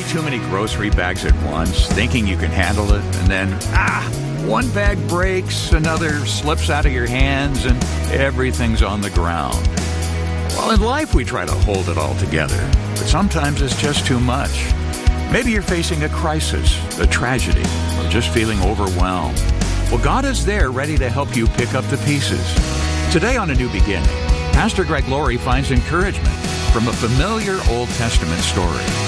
too many grocery bags at once, thinking you can handle it, and then, one bag breaks, another slips out of your hands, and everything's on the ground. Well, in life, we try to hold it all together, but sometimes it's just too much. Maybe you're facing a crisis, a tragedy, or just feeling overwhelmed. Well, God is there ready to help you pick up the pieces. Today on A New Beginning, Pastor Greg Laurie finds encouragement from a familiar Old Testament story.